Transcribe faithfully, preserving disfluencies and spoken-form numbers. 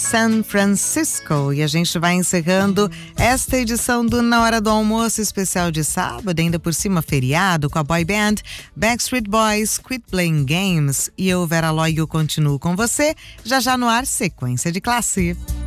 San Francisco. E a gente vai encerrando esta edição do Na Hora do Almoço especial de sábado, ainda por cima feriado, com a boy band Backstreet Boys, Quit Playing Games. E eu, Vera Loio, continuo com você. Já já no ar, sequência de classe.